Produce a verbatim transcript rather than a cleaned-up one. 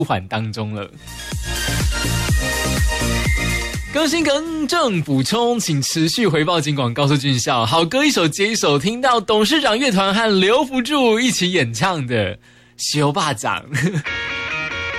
缓当中了。更新更正补充，请持续回报警广告诉俊孝。好歌一首接一首，听到董事长乐团和刘福柱一起演唱的《修霸掌》。